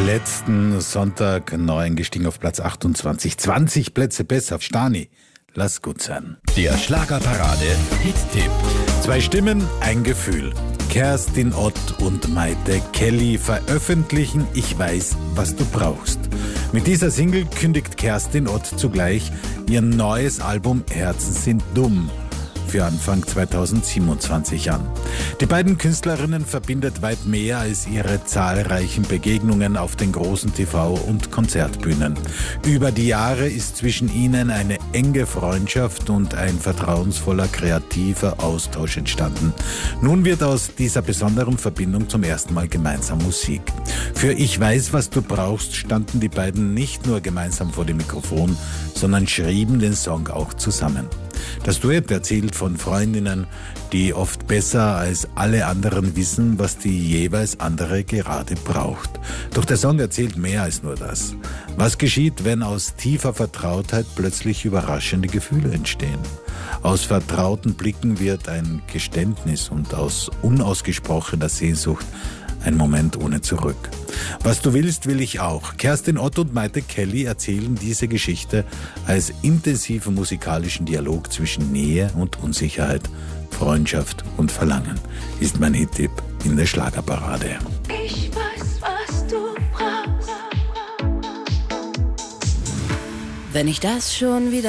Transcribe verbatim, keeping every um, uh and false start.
Letzten Sonntag neu eingestiegen auf Platz achtundzwanzig. zwanzig Plätze besser auf Stani. Lass gut sein. Der Schlagerparade Hit-Tipp. Zwei Stimmen, ein Gefühl. Kerstin Ott und Maite Kelly veröffentlichen Ich weiß, was du brauchst. Mit dieser Single kündigt Kerstin Ott zugleich ihr neues Album Herzen sind dumm für Anfang zweitausendsiebenundzwanzig an. Die beiden Künstlerinnen verbindet weit mehr als ihre zahlreichen Begegnungen auf den großen T V- und Konzertbühnen. Über die Jahre ist zwischen ihnen eine enge Freundschaft und ein vertrauensvoller, kreativer Austausch entstanden. Nun wird aus dieser besonderen Verbindung zum ersten Mal gemeinsam Musik. Für Ich weiß, was du brauchst standen die beiden nicht nur gemeinsam vor dem Mikrofon, sondern schrieben den Song auch zusammen. Das Duett erzählt von Freundinnen, die oft besser als alle anderen wissen, was die jeweils andere gerade braucht. Doch der Song erzählt mehr als nur das. Was geschieht, wenn aus tiefer Vertrautheit plötzlich überraschende Gefühle entstehen? Aus vertrauten Blicken wird ein Geständnis und aus unausgesprochener Sehnsucht ein Moment ohne zurück. Was du willst, will ich auch. Kerstin Ott und Maite Kelly erzählen diese Geschichte als intensiven musikalischen Dialog zwischen Nähe und Unsicherheit, Freundschaft und Verlangen. Ist mein Hit-Tipp in der Schlagerparade. Ich weiß, was du brauchst. Wenn ich das schon wieder